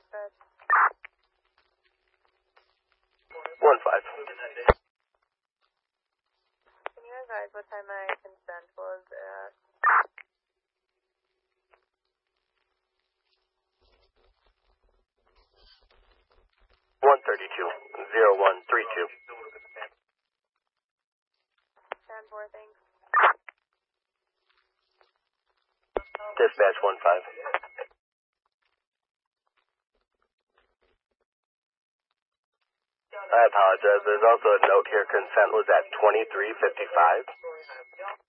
dispatch. 1-5. Can you advise what time my consent was at? 132-0132. 10-4, thanks. Dispatch 1-5. I apologize. There's also a note here. Consent was at 23:55.